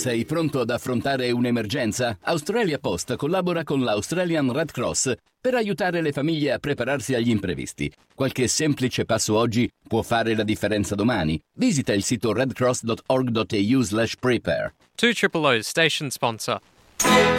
Sei pronto ad affrontare un'emergenza? Australia Post collabora con l'Australian Red Cross per aiutare le famiglie a prepararsi agli imprevisti. Qualche semplice passo oggi può fare la differenza domani. Visita il sito redcross.org.au/prepare. 2 Triple O station sponsor.